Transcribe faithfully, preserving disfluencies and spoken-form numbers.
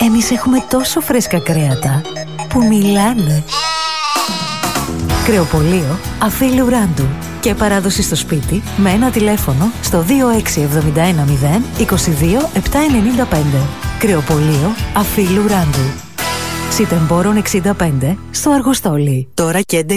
Εμείς έχουμε τόσο φρέσκα κρέατα που μιλάνε. Κρεοπωλείο Αφίλου Ράντου. Και παράδοση στο σπίτι με ένα τηλέφωνο στο δύο έξι εβδομήντα ένα μηδέν είκοσι δύο επτακόσια ενενήντα πέντε. Κρεοπωλείο Αφίλου Ράντου. Σιτεμπόρων εξήντα πέντε στο Αργοστόλι. Τώρα και